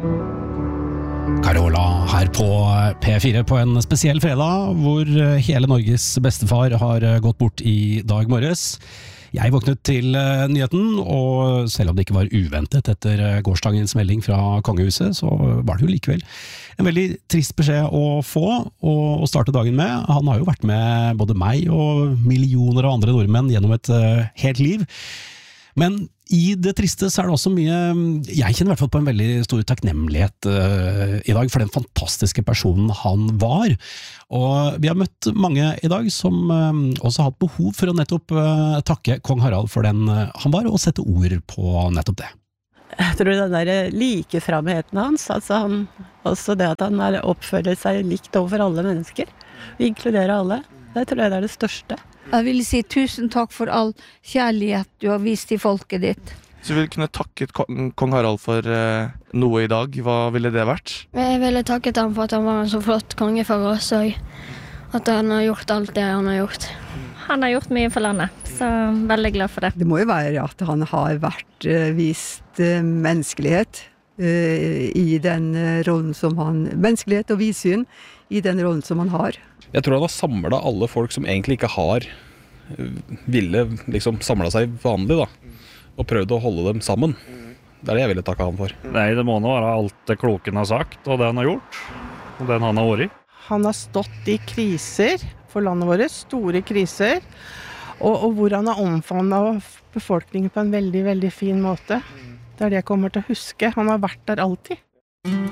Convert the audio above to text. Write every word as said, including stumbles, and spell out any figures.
Carola her på P fire på en spesiell fredag, hvor hele Norges bestefar har gått bort i dag morges. Jeg våknet til nyheten, og selv om det ikke var uventet etter gårsdagens melding fra kongehuset, så var det jo likevel en veldig trist beskjed å få og å starte dagen med. Han har jo vært med både meg og millioner av andre nordmenn gjennom et helt liv. Men i det triste så er det også mye, jeg kjenner i hvert fall på en veldig stor takknemlighet uh, i dag for den fantastiske personen han var. Og vi har møtt mange i dag som uh, også har hatt behov for å nettopp uh, takke kong Harald for den uh, han var, og sette ord på nettopp det. Jeg tror den der likeframheten hans, altså han, også det at han er, oppfører seg likt overfor alle mennesker, inkluderer alle, det tror jeg det er det største. Jeg vil si tusen takk for all kjærlighet du har vist til folket ditt. Så du ville kunne takket kong, kong Harald for eh, noe i dag. Hva ville det vært? Jeg ville takket ham for at han var en så flott konge for oss, og at han har gjort alt det han har gjort. Han har gjort mye for landet, så veldig glad for det. Det må jo være at han har vært uh, vist uh, menneskelighet uh, i den uh, rollen som han, menneskelighet og vidsyn i den rollen som han har. Jeg tror han har samlet alle folk som egentlig ikke har ville liksom samlet seg vanlig da, og prøvd å holde dem sammen. Det er det jeg ville takke han for. Nei, det må nå være alt det kloken har sagt, og det han har gjort, og den han har vært i. Han har stått i kriser for landet vårt, store kriser, og, og hvor han har omfavnet befolkningen på en veldig, veldig fin måte. Det er det jeg kommer til å huske. Han har vært der alltid.